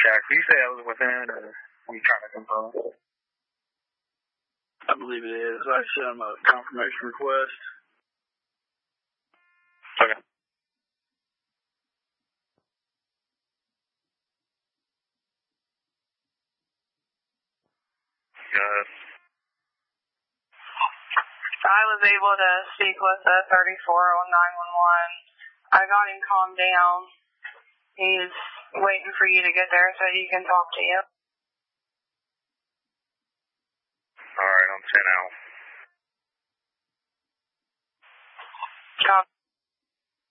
shack. Did you say I was within, or are you trying to confirm? I believe it is. I sent him a confirmation request. Okay. Go ahead. I was able to speak with the 34 on 911. I got him calmed down. He's waiting for you to get there so he can talk to you. All right, I'm 10 out. Copy.